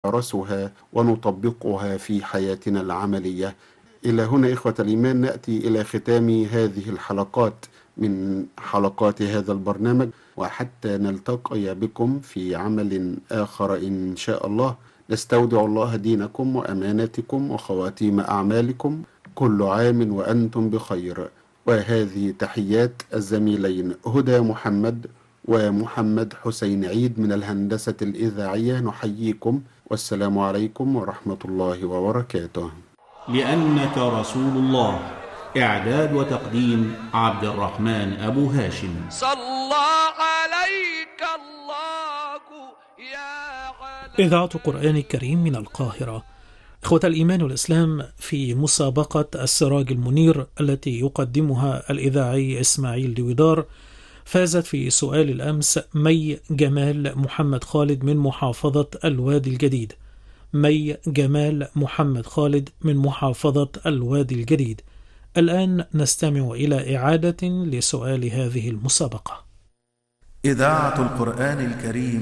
نتدارسها ونطبقها في حياتنا العملية. إلى هنا إخوة الإيمان نأتي إلى ختام هذه الحلقات من حلقات هذا البرنامج، وحتى نلتقي بكم في عمل آخر إن شاء الله، نستودع الله دينكم وأماناتكم وخواتيم أعمالكم. كل عام وأنتم بخير. وهذه تحيات الزميلين هدى محمد ومحمد حسين عيد من الهندسة الإذاعية، نحييكم والسلام عليكم ورحمة الله وبركاته. لأنك رسول الله. إعداد وتقديم عبد الرحمن أبو هاشم. صلى عليك الله يا إذاعة قرآن الكريم من القاهرة. إخوة الإيمان والإسلام، في مسابقة السراج المنير التي يقدمها الإذاعي إسماعيل دويدار، فازت في سؤال الأمس مي جمال محمد خالد من محافظة الوادي الجديد. مي جمال محمد خالد من محافظة الوادي الجديد. الآن نستمع إلى إعادة لسؤال هذه المسابقة. إذاعة القرآن الكريم